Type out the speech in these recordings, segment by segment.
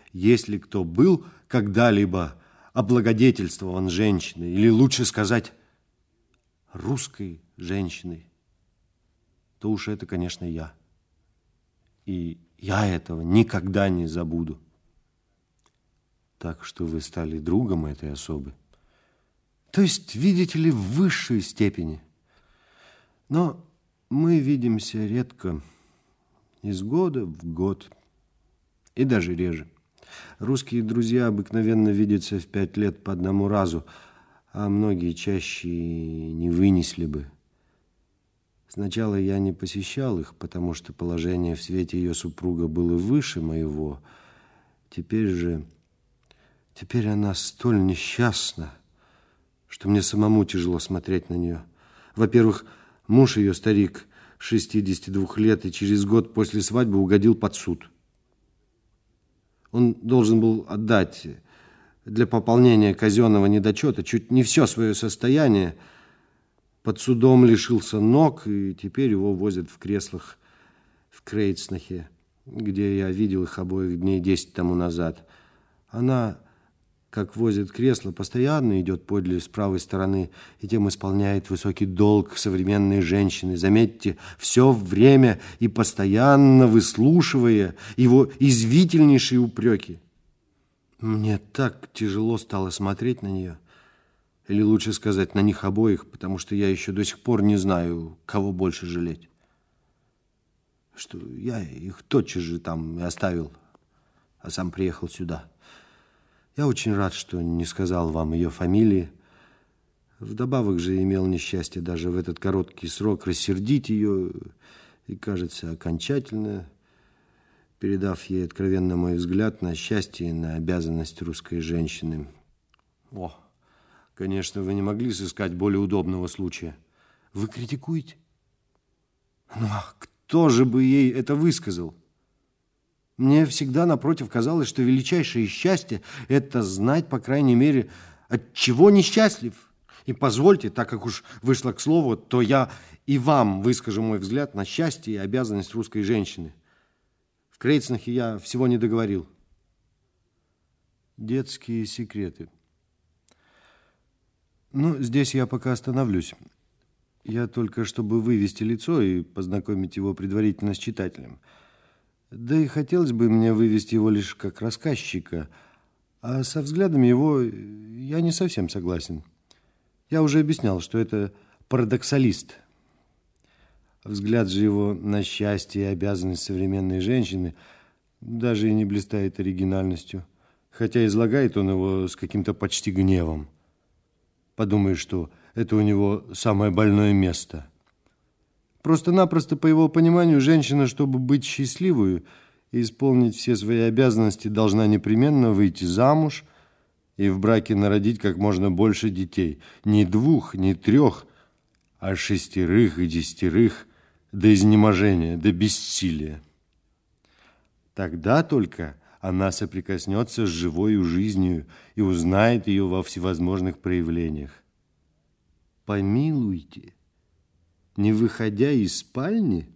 если кто был когда-либо облагодетельствован женщиной, или лучше сказать, русской женщиной, то уж это, конечно, я. И я этого никогда не забуду. Так что вы стали другом этой особы. То есть, видите ли, в высшей степени. Но мы видимся редко, из года в год, и даже реже. Русские друзья обыкновенно видятся в 5 лет по одному разу, а многие чаще не вынесли бы. Сначала я не посещал их, потому что положение в свете ее супруга было выше моего. Теперь она столь несчастна, что мне самому тяжело смотреть на нее. Во-первых, муж ее, старик, 62 лет, и через год после свадьбы угодил под суд. Он должен был отдать для пополнения казенного недочета чуть не все свое состояние. Под судом лишился ног, и теперь его возят в креслах в Крейцнахе, где я видел их обоих дней 10 тому назад. Она, как возит кресло, постоянно идет подле с правой стороны и тем исполняет высокий долг современной женщины. Заметьте, все время и постоянно выслушивая его извительнейшие упреки. Мне так тяжело стало смотреть на нее, или лучше сказать, на них обоих, потому что я еще до сих пор не знаю, кого больше жалеть. Что я их тотчас же там и оставил, а сам приехал сюда. Я очень рад, что не сказал вам ее фамилии. Вдобавок же имел несчастье даже в этот короткий срок рассердить ее и, кажется, окончательно передав ей откровенно мой взгляд на счастье и на обязанность русской женщины. О, конечно, вы не могли сыскать более удобного случая. Вы критикуете? Ну, а кто же бы ей это высказал? Мне всегда, напротив, казалось, что величайшее счастье – это знать, по крайней мере, от чего несчастлив. И позвольте, так как уж вышло к слову, то я и вам выскажу мой взгляд на счастье и обязанность русской женщины. В Крейцнахе я всего не договорил. Детские секреты. Ну, здесь я пока остановлюсь. Я только, чтобы вывести лицо и познакомить его предварительно с читателем. Да и хотелось бы мне вывести его лишь как рассказчика, а со взглядами его я не совсем согласен. Я уже объяснял, что это парадоксалист. Взгляд же его на счастье и обязанность современной женщины даже и не блистает оригинальностью, хотя излагает он его с каким-то почти гневом. Подумаешь, что это у него самое больное место. Просто-напросто, по его пониманию, женщина, чтобы быть счастливой и исполнить все свои обязанности, должна непременно выйти замуж и в браке народить как можно больше детей. Не 2, не 3, а 6 и 10, до изнеможения, до бессилия. Тогда только она соприкоснется с живою жизнью и узнает ее во всевозможных проявлениях. Помилуйте, не выходя из спальни,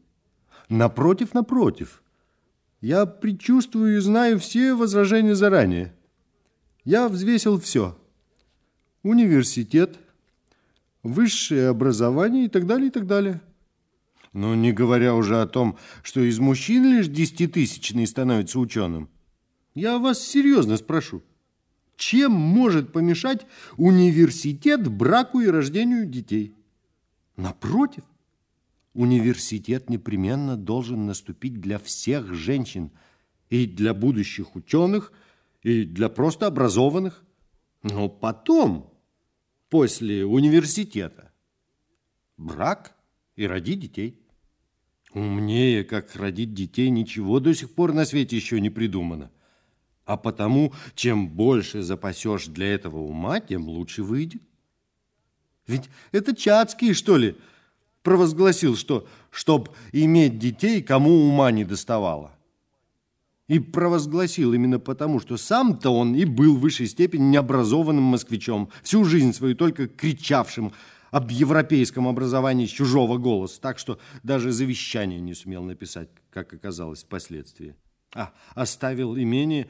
напротив, я предчувствую и знаю все возражения заранее. Я взвесил все. Университет, высшее образование и так далее, и так далее. Ну, не говоря уже о том, что из мужчин лишь 10-тысячный становится ученым. Я вас серьезно спрошу, чем может помешать университет браку и рождению детей? Напротив, университет непременно должен наступить для всех женщин, и для будущих ученых, и для просто образованных. Но потом, после университета, брак и родить детей. Умнее, как родить детей, ничего до сих пор на свете еще не придумано. А потому, чем больше запасешь для этого ума, тем лучше выйдет. Ведь это Чацкий, что ли, провозгласил, что, чтоб иметь детей, кому ума не доставало. И провозгласил именно потому, что сам-то он и был в высшей степени необразованным москвичом, всю жизнь свою только кричавшим об европейском образовании с чужого голоса, так что даже завещание не сумел написать, как оказалось впоследствии. Оставил имение